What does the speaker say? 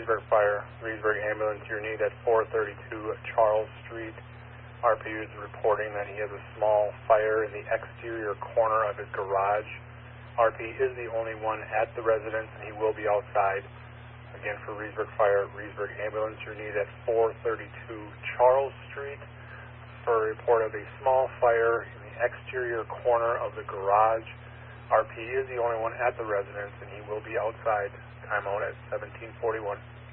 Reedsburg Fire, Reedsburg Ambulance, your need at 432 Charles Street. RPU is reporting that he has a small fire in the exterior corner of his garage. RP is the only one at the residence, and he will be outside. Again, for Reedsburg Fire, Reedsburg Ambulance, your need at 432 Charles Street for a report of a small fire in the exterior corner of the garage. RP is the only one at the residence, and he will be outside. Timeout at 1741.